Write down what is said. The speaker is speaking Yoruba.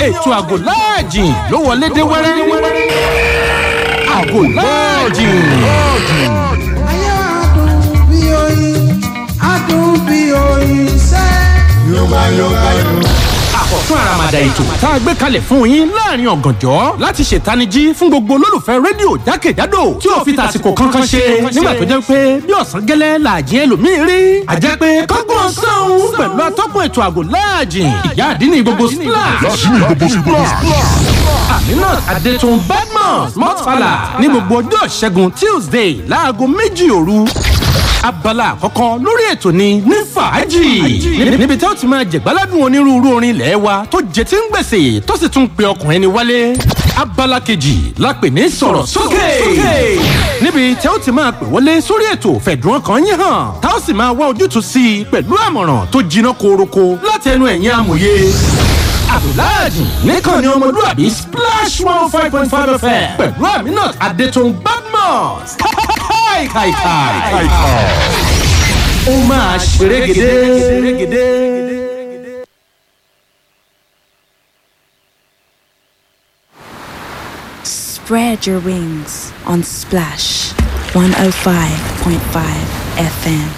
ètò àgò láàjìn ló wọlé dé wẹ́rẹ́ àgò láàjìn. Ayé adùn bí oyin, adùn bí oyin sẹ́. Yorùbá. Àkọ́tún àràmàdà ètò tá a gbé kalẹ̀ fún yín láàrin ọ̀gànjọ́ láti ṣètanijí fún gbogbo olólùfẹ́ rédíò jákèjádò tí ò fi tàsìkò kankan ṣe nígbà tó jẹ́ pé bí ọ̀sán gẹ́lẹ́ làjẹ́ ẹlòmíín rí. àjẹ́ pé kọ́gbọ́n sọ́hún pẹ̀lú atọ́kùn ètò àgò láàjìn ìyá àdínní gbogbo splash. Aminat Adétun Badmus Mọ́tfàlà ní gbogbo ọjọ́ ìṣẹ́gun Tuesday láago 2 òru. Abala àkọ́kọ́ lórí ètò ni ní fàájì níbi tí ó ti máa jẹ̀gbáládùn onírúurú orin ilẹ̀ wa tó jẹ tí ń gbèsè tó sì tún pe ọkùnrin ni wálé. Abala kejì la pè ní sọ̀rọ̀ sókè níbi tí ó ti máa pè wọlé sórí ètò fẹ̀dùn ọkàn yín hàn tá ó sì máa wá ojútùú sí i pẹ̀lú àmọ̀ràn tó jiná koroko láti ẹnu ẹ̀yin amòye. Àbùláàjì nìkan ni ọmọlúwàbí Splash 105.5 FM pẹ̀lú Aminat Adétun Badmus. Káìkàìkàì. Ó máa ṣerégedé. Spread your wings on Splash 105.5 FM.